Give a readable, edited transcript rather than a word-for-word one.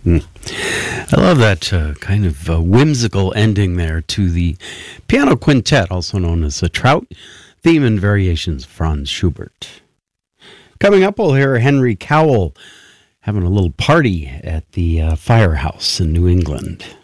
I love that kind of whimsical ending there to the piano quintet, also known as the Trout theme and variations, Franz Schubert. Coming up, we'll hear Henry Cowell having a little party at the Firehouse in New England.